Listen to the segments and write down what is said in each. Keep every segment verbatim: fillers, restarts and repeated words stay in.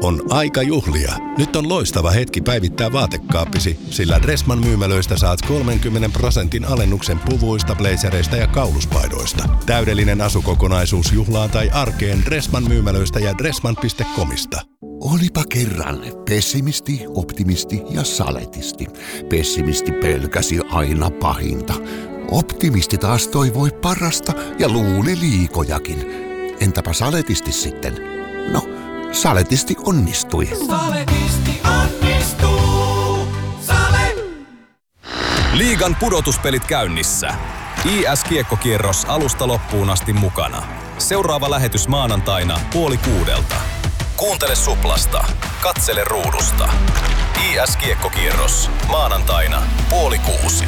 On aika juhlia. Nyt on loistava hetki päivittää vaatekaappisi, sillä Dressman myymälöistä saat kolmenkymmenen prosentin alennuksen puvuista, blazereista ja kauluspaidoista. Täydellinen asukokonaisuus juhlaan tai arkeen Dressman myymälöistä ja dressman piste comista. Olipa kerran pessimisti, optimisti ja saletisti. Pessimisti pelkäsi aina pahinta. Optimisti taas toivoi parasta ja luuli liikojakin. Entäpä saletisti sitten? No, saletisti onnistui. Saletisti onnistuu. Sale! Liigan pudotuspelit käynnissä. I S-kiekkokierros alusta loppuun asti mukana. Seuraava lähetys maanantaina puoli kuudelta. Kuuntele Suplasta. Katsele ruudusta. I S-kiekkokierros maanantaina puoli kuusi.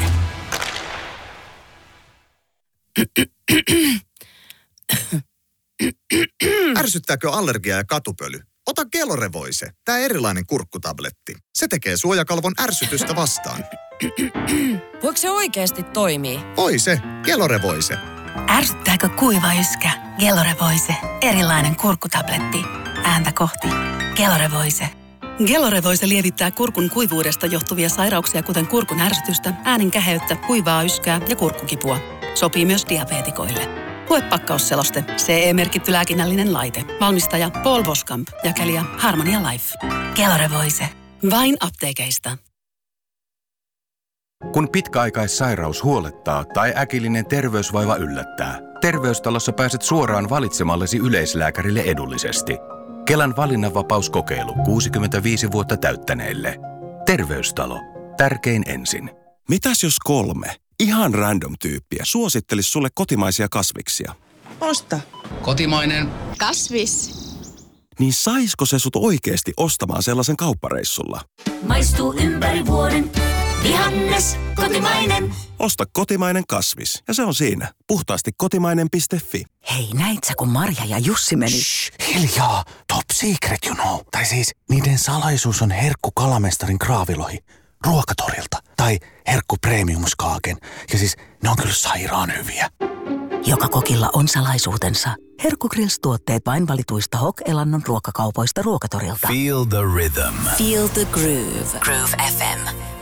Ärsyttääkö allergia ja katupöly? Ota Gelorevoise, tää erilainen kurkkutabletti. Se tekee suojakalvon ärsytystä vastaan. Voiko se oikeasti toimii? Voi se, Gelorevoise. Ärsyttääkö kuiva yskä? Gelorevoise, erilainen kurkkutabletti. Ääntä kohti. Gelorevoise. Gelorevoise lievittää kurkun kuivuudesta johtuvia sairauksia, kuten kurkun ärsytystä, äänen käheyttä, kuivaa yskää ja kurkkukipua. Sopii myös diabeetikoille. Lue pakkausseloste. C E-merkitty lääkinnällinen laite. Valmistaja Paul Boskamp. Jakelija Harmonia Life. Gelorevoise. Vain apteekeista. Kun pitkäaikaissairaus huolettaa tai äkillinen terveysvaiva yllättää, Terveystalossa pääset suoraan valitsemallesi yleislääkärille edullisesti. Kelan valinnanvapauskokeilu kuusikymmentäviisi vuotta täyttäneille. Terveystalo. Tärkein ensin. Mitäs jos kolme ihan random tyyppiä suosittelis sulle kotimaisia kasviksia? Osta. Kotimainen. Kasvis. Niin saisko se sut oikeesti ostamaan sellaisen kauppareissulla? Maistuu ympäri vuoden. Vihannes, kotimainen. Osta kotimainen kasvis. Ja se on siinä. Puhtaasti kotimainen piste fi. Hei, näit sä, kun Marja ja Jussi meni? Shh, hiljaa. Top secret, you know. Tai siis, niiden salaisuus on herkku kalamestarin kraavilohi. Ruokatorilta. Tai herkku premiumskaaken. Ja siis, ne on kyllä sairaan hyviä. Joka kokilla on salaisuutensa. Herkku Grills-tuotteet vain valituista Hok-elannon ruokakaupoista Ruokatorilta. Feel the rhythm. Feel the groove. Groove F M.